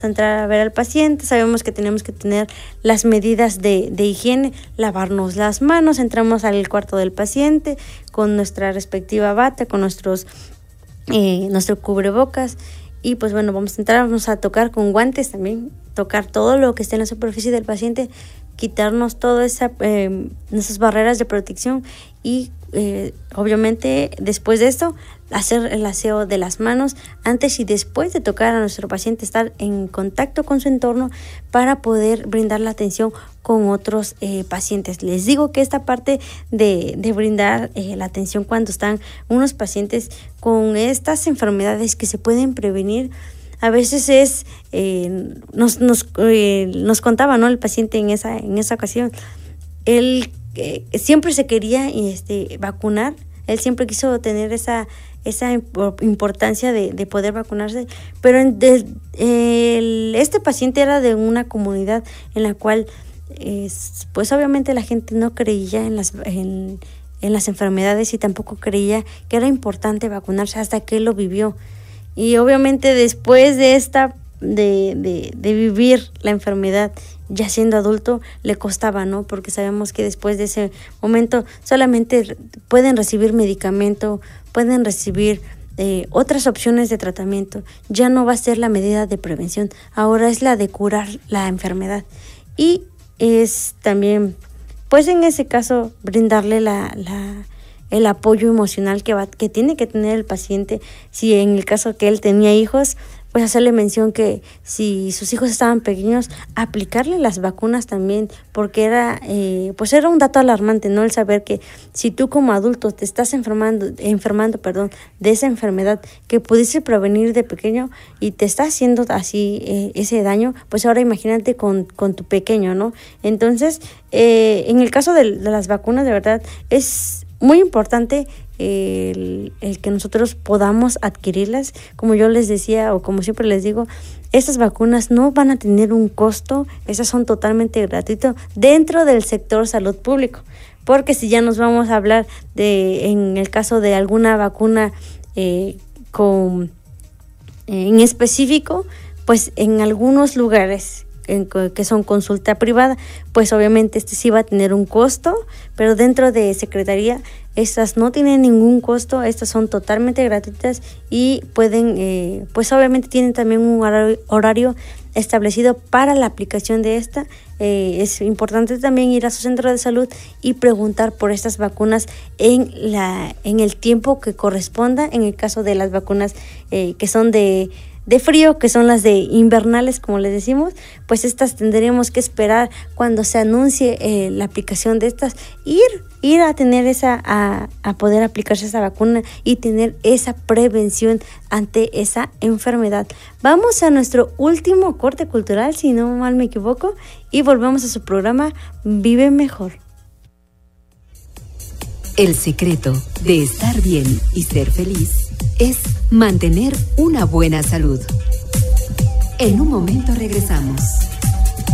entrar a ver al paciente, sabemos que tenemos que tener las medidas de higiene, lavarnos las manos, entramos al cuarto del paciente con nuestra respectiva bata, con nuestro cubrebocas, y pues bueno, vamos a tocar con guantes también, tocar todo lo que esté en la superficie del paciente, quitarnos todas esas barreras de protección y obviamente después de esto hacer el aseo de las manos antes y después de tocar a nuestro paciente, estar en contacto con su entorno para poder brindar la atención con otros pacientes. Les digo que esta parte de brindar la atención cuando están unos pacientes con estas enfermedades que se pueden prevenir, a veces nos contaba, ¿no?, el paciente en esa ocasión, él siempre se quería vacunar, él siempre quiso tener esa importancia de poder vacunarse, pero este paciente era de una comunidad en la cual pues obviamente la gente no creía en las enfermedades y tampoco creía que era importante vacunarse hasta que él lo vivió. Y obviamente después de vivir la enfermedad ya siendo adulto, le costaba, ¿no? Porque sabemos que después de ese momento solamente pueden recibir medicamento, pueden recibir otras opciones de tratamiento. Ya no va a ser la medida de prevención, ahora es la de curar la enfermedad. Y es también, pues en ese caso, brindarle el apoyo emocional que tiene que tener el paciente. Si en el caso que él tenía hijos, pues hacerle mención que si sus hijos estaban pequeños, aplicarle las vacunas también, porque era un dato alarmante, ¿no? El saber que si tú como adulto te estás enfermando, de esa enfermedad que pudiste prevenir de pequeño y te está haciendo así ese daño, pues ahora imagínate con tu pequeño, ¿no? Entonces, en el caso de las vacunas, de verdad, es muy importante el que nosotros podamos adquirirlas. Como yo les decía, o como siempre les digo, estas vacunas no van a tener un costo, esas son totalmente gratuitas dentro del sector salud público, porque si ya nos vamos a hablar en el caso de alguna vacuna en específico, pues en algunos lugares que son consulta privada, pues obviamente sí va a tener un costo, pero dentro de Secretaría estas no tienen ningún costo, estas son totalmente gratuitas y pueden, pues obviamente tienen también un horario establecido para la aplicación de esta. Es importante también ir a su centro de salud y preguntar por estas vacunas en el tiempo que corresponda. En el caso de las vacunas que son de frío, que son las de invernales, como les decimos, pues estas tendremos que esperar cuando se anuncie la aplicación de estas, ir a tener a poder aplicarse esa vacuna y tener esa prevención ante esa enfermedad. Vamos a nuestro último corte cultural, si no mal me equivoco, y volvemos a su programa Vive Mejor. El secreto de estar bien y ser feliz es mantener una buena salud. En un momento regresamos.